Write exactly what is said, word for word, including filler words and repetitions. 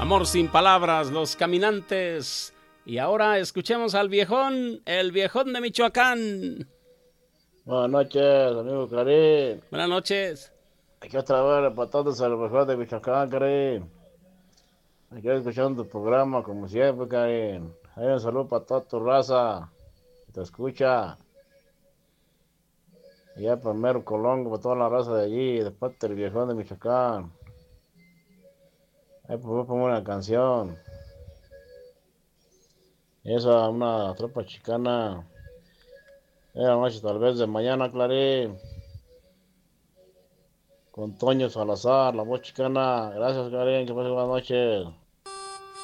Amor sin palabras, Los Caminantes. Y ahora escuchemos al viejón, el viejón de Michoacán. Buenas noches, amigo Karim. Buenas noches. Aquí otra vez reportándose a lo mejor de Michoacán, Karim. Aquí escuchando tu programa, como siempre, Karim. Hay un saludo para toda tu raza que te escucha. Y ya primero Colongo, para toda la raza de allí, después del viejón de Michoacán. Ahí pues pongo una canción. Esa, una tropa chicana. Era noche tal vez de mañana, Clarín. Con Toño Salazar, la voz chicana. Gracias, Karim, que pase buenas noches.